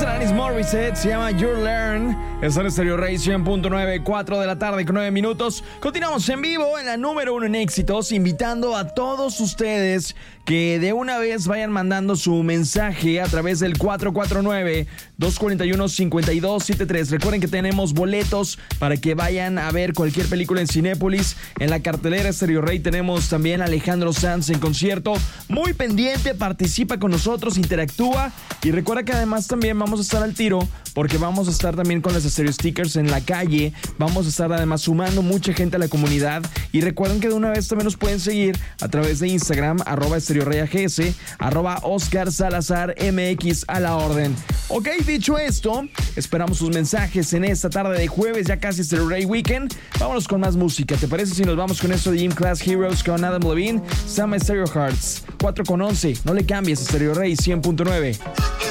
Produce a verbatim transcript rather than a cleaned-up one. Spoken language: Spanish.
Alanis Morissette, se llama Your Learn. Es en Stereo Rey cien punto nueve, cuatro de la tarde con nueve minutos. Continuamos en vivo en la número uno en éxitos, invitando a todos ustedes que de una vez vayan mandando su mensaje a través del cuatro cuatro nueve, dos cuatro uno, cinco dos siete tres. Recuerden que tenemos boletos para que vayan a ver cualquier película en Cinépolis. En la cartelera Stereo Rey tenemos también a Alejandro Sanz en concierto. Muy pendiente, participa con nosotros, interactúa. Y recuerda que además también vamos a estar al tiro porque vamos a estar también con las Stereo Stickers en la calle. Vamos a estar además sumando mucha gente a la comunidad. Y recuerden que de una vez también nos pueden seguir a través de Instagram, arroba Stereo Rey A G S, arroba Oscar Salazar M X a la orden. Ok, dicho esto, esperamos sus mensajes en esta tarde de jueves, ya casi Stereo Rey Weekend. Vámonos con más música. ¿Te parece si nos vamos con esto de Gym Class Heroes con Adam Levine? Sama Stereo Hearts, cuatro con once. No le cambies a Stereo Rey cien punto nueve.